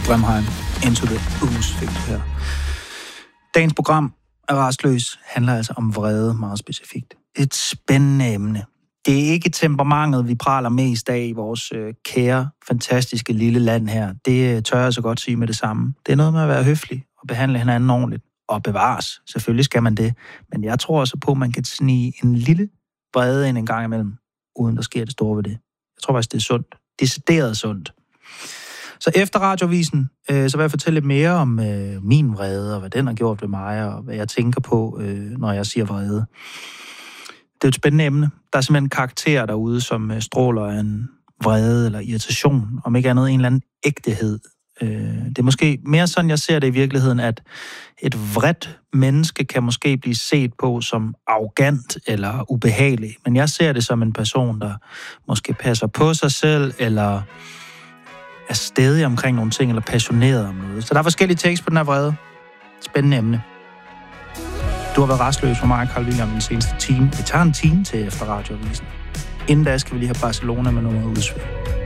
Brimheim, Into the Ooze fik her. Dagens program af Rastløs handler altså om vrede meget specifikt. Et spændende emne. Det er ikke temperamentet, vi praler mest af i vores kære, fantastiske lille land her. Det tør jeg så godt sige med det samme. Det er noget med at være høflig og behandle hinanden ordentligt. Og bevares. Selvfølgelig skal man det. Men jeg tror også på, at man kan snige en lille vrede ind en gang imellem, uden der sker det store ved det. Jeg tror faktisk, det er sundt. Decideret sundt. Så efter radiovisen, så vil jeg fortælle lidt mere om min vrede, og hvad den har gjort ved mig, og hvad jeg tænker på, når jeg siger vrede. Det er et spændende emne. Der er simpelthen karakterer derude, som stråler af en vrede eller irritation, om ikke andet en eller anden ægtehed. Det er måske mere sådan, jeg ser det i virkeligheden, at et vredt menneske kan måske blive set på som arrogant eller ubehagelig, men jeg ser det som en person, der måske passer på sig selv, eller er stædig omkring nogle ting, eller passioneret om noget. Så der er forskellige takes på den her vrede. Spændende emne. Du har været rastløs for mig, Carl William, den seneste time. Vi tager en time til efter radiovisen. Inden da skal vi lige have Barcelona med noget udsving.